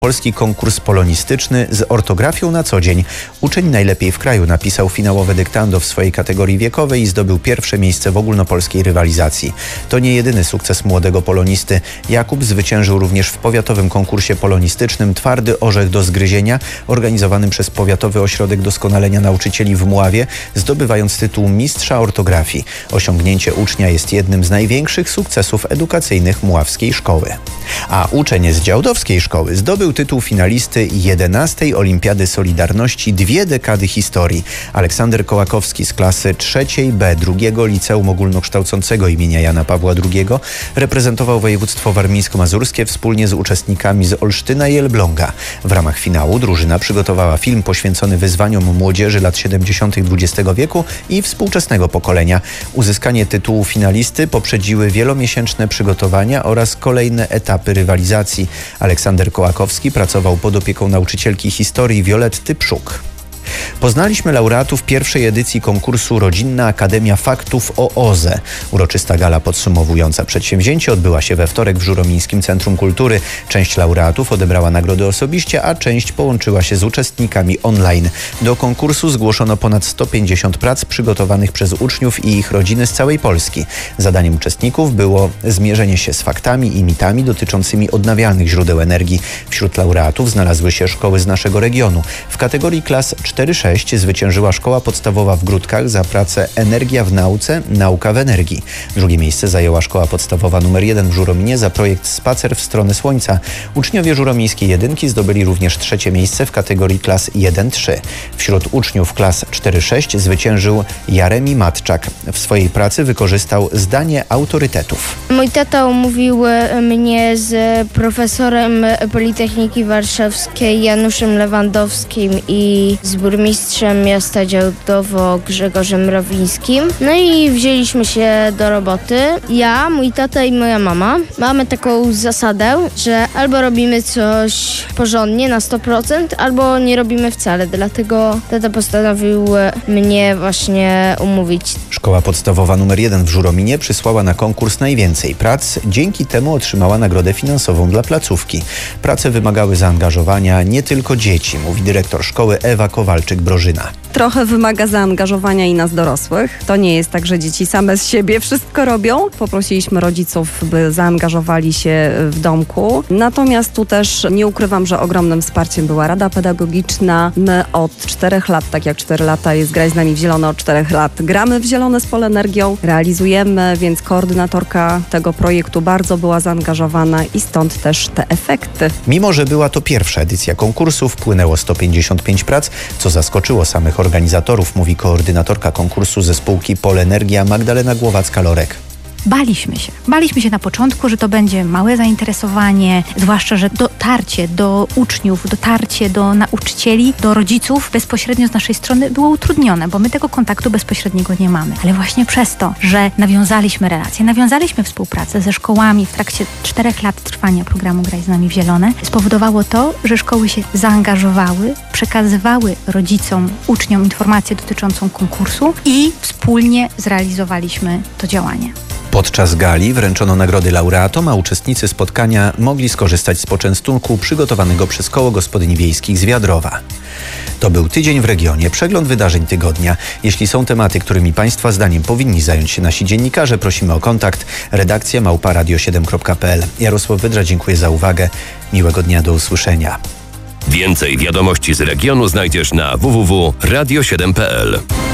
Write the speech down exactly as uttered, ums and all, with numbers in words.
Polski konkurs polonistyczny z ortografią na co dzień. Uczeń najlepiej w kraju napisał finałowe dyktando w swojej kategorii wiekowej i zdobył pierwsze miejsce w ogólnopolskiej rywalizacji. To nie jedyny sukces młodego polonisty. Jakub zwyciężył również w powiatowym konkursie polonistycznym Twardy orzech do zgryzienia, organizowanym przez Powiatowy Ośrodek Doskonalenia Nauczycieli w Mławie, zdobywając tytuł mistrza ortografii. Osiągnięcie ucznia jest jednym z największych sukcesów edukacyjnych mławskiej szkoły. A uczeń z działdowskiej szkoły zdobył tytuł finalisty jedenastej Olimpiady Solidarności Dwie dekady historii. Aleksander Kołakowski z klasy trzeciej B drugiego Liceum Ogólnokształcącego imienia Jana Pawła drugiego reprezentował województwo warmińsko-mazurskie wspólnie z uczestnikami z Olsztyna i Elbląga. W ramach finału drużyna przygotowała film poświęcony wyzwaniom młodzieży lat siedemdziesiątych dwudziestego wieku i współczesnego pokolenia. Uzyskanie tytułu finalisty poprzedziły wielomiesięczne przygotowania oraz kolejne etapy rywalizacji. Aleksander Kołakowski pracował pod opieką nauczycielki historii Violetty Pszuk. Poznaliśmy laureatów pierwszej edycji konkursu Rodzinna Akademia Faktów o O Z E. Uroczysta gala podsumowująca przedsięwzięcie odbyła się we wtorek w Żuromińskim Centrum Kultury. Część laureatów odebrała nagrody osobiście, a część połączyła się z uczestnikami online. Do konkursu zgłoszono ponad sto pięćdziesiąt prac przygotowanych przez uczniów i ich rodziny z całej Polski. Zadaniem uczestników było zmierzenie się z faktami i mitami dotyczącymi odnawialnych źródeł energii. Wśród laureatów znalazły się szkoły z naszego regionu. W kategorii klas cztery sześć zwyciężyła Szkoła Podstawowa w Gródkach za pracę Energia w nauce, nauka w energii. Drugie miejsce zajęła Szkoła Podstawowa numer jeden w Żurominie za projekt Spacer w stronę słońca. Uczniowie żuromińskiej jedynki zdobyli również trzecie miejsce w kategorii klas jeden trzy. Wśród uczniów klas cztery sześć zwyciężył Jaremi Matczak. W swojej pracy wykorzystał zdanie autorytetów. Mój tata umówił mnie z profesorem Politechniki Warszawskiej Januszem Lewandowskim i z burmistrzem miasta Działdowo Grzegorzem Mrowińskim. No i wzięliśmy się do roboty. Ja, mój tata i moja mama mamy taką zasadę, że albo robimy coś porządnie na sto procent, albo nie robimy wcale. Dlatego tata postanowił mnie właśnie umówić. Szkoła Podstawowa numer jeden w Żurominie przysłała na konkurs najwięcej prac. Dzięki temu otrzymała nagrodę finansową dla placówki. Prace wymagały zaangażowania nie tylko dzieci, mówi dyrektor szkoły Ewa Kowalczyk-Brożyna. Trochę wymaga zaangażowania i nas dorosłych. To nie jest tak, że dzieci same z siebie wszystko robią. Poprosiliśmy rodziców, by zaangażowali się w domku. Natomiast tu też nie ukrywam, że ogromnym wsparciem była Rada Pedagogiczna. My od czterech lat, tak jak cztery lata jest Graj z nami w zielono, od czterech lat gramy w zielone z Polenergią, realizujemy, więc koordynatorka tego projektu bardzo była zaangażowana i stąd też te efekty. Mimo że była to pierwsza edycja konkursu, wpłynęło sto pięćdziesiąt pięć prac, co zaskoczyło samych organizatorów, mówi koordynatorka konkursu ze spółki Polenergia Magdalena Głowacka-Lorek. Baliśmy się. Baliśmy się na początku, że to będzie małe zainteresowanie, zwłaszcza, że dotarcie do uczniów, dotarcie do nauczycieli, do rodziców bezpośrednio z naszej strony było utrudnione, bo my tego kontaktu bezpośredniego nie mamy. Ale właśnie przez to, że nawiązaliśmy relacje, nawiązaliśmy współpracę ze szkołami w trakcie czterech lat trwania programu Graj z nami w zielone, spowodowało to, że szkoły się zaangażowały, przekazywały rodzicom, uczniom informację dotyczącą konkursu i wspólnie zrealizowaliśmy to działanie. Podczas gali wręczono nagrody laureatom, a uczestnicy spotkania mogli skorzystać z poczęstunku przygotowanego przez Koło Gospodyń Wiejskich z Wiadrowa. To był Tydzień w Regionie, przegląd wydarzeń tygodnia. Jeśli są tematy, którymi Państwa zdaniem powinni zająć się nasi dziennikarze, prosimy o kontakt. Redakcja małpa radio siedem kropka p l. Jarosław Wydra, dziękuję za uwagę. Miłego dnia, do usłyszenia. Więcej wiadomości z regionu znajdziesz na w w w kropka radio siedem kropka p l.